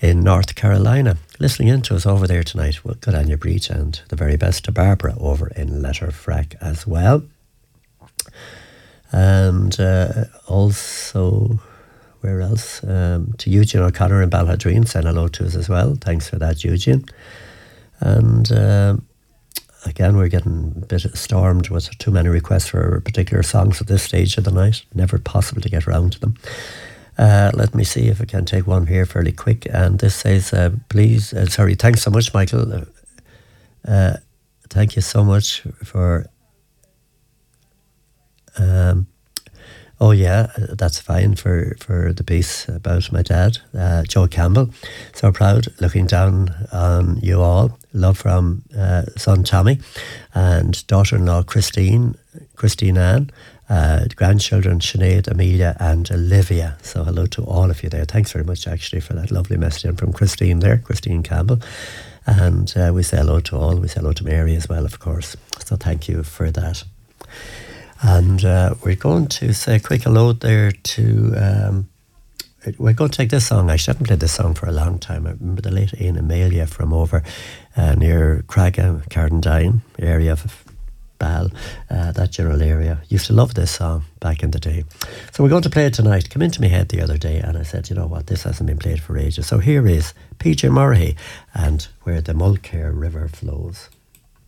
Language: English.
in North Carolina, listening in to us over there tonight. Well, good on you, Breach, and the very best to Barbara over in Letterfrack as well. And also, where else? To Eugene O'Connor in Balhadreen, saying hello to us as well. Thanks for that, Eugene. And again, we're getting a bit stormed with too many requests for particular songs at this stage of the night. Never possible to get around to them. Let me see if I can take one here fairly quick. And this says, thanks so much, Michael. Thank you so much for... oh yeah, that's fine for the piece about my dad, Joe Campbell. So proud, looking down on you all. Love from son Tommy and daughter-in-law Christine Ann, grandchildren Sinead, Amelia and Olivia. So hello to all of you there. Thanks very much actually for that lovely message from Christine there, Christine Campbell. And we say hello to all. We say hello to Mary as well, of course. So thank you for that. And we're going to say a quick hello there to... we're going to take this song. I haven't played this song for a long time. I remember the late Ian Amelia from over near Craigha, Cardendine, area of Ball, that general area. Used to love this song back in the day. So we're going to play it tonight. Came into my head the other day and I said, you know what, this hasn't been played for ages. So here is PJ Murray and Where the Mulcair River Flows.